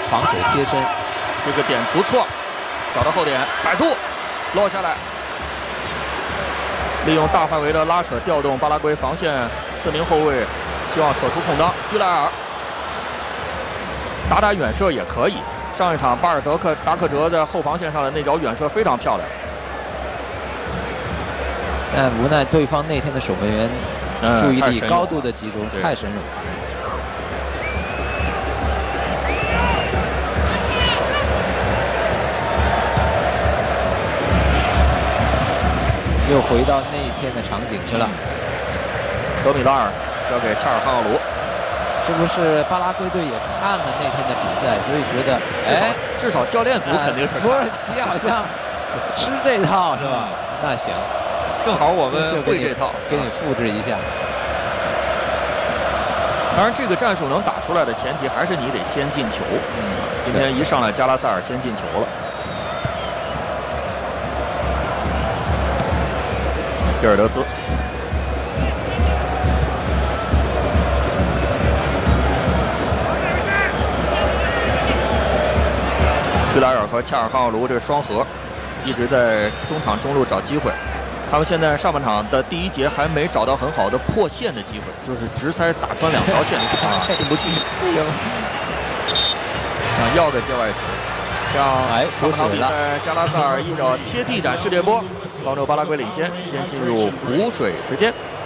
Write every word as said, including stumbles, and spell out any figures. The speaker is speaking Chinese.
防守贴身， 这个点不错，找到后点，摆渡落下来，利用大范围的拉扯调动巴拉圭防线四名后卫，希望扯出空当。居莱尔打打远射也可以。上一场巴尔德克达克哲在后防线上的那脚远射非常漂亮， 但无奈对方那天的守门员嗯、 注意力高度的集中，太神勇。又回到那一天的场景去了。 德米拉尔交给恰尔汗奥卢。 是不是巴拉圭队也看了那天的比赛，所以觉得，哎， 至少教练组肯定是看、 呃、土耳其好像吃这套是吧？那行， 正好我们会这套， 给你复制一下。 当然，这个战术能打出来的前提还是你得先进球。嗯，今天一上来加拉塞尔先进球了。比尔德兹。居莱尔和恰尔汗奥卢这双核一直在中场中路找机会，他们现在上半场的第一节还没找到很好的破线的机会，就是直塞打穿两条线啊进不去，想要个界外球。像上场比赛加拉塞尔一脚贴地斩世界波，帮助巴拉圭领先，先进入补水时间。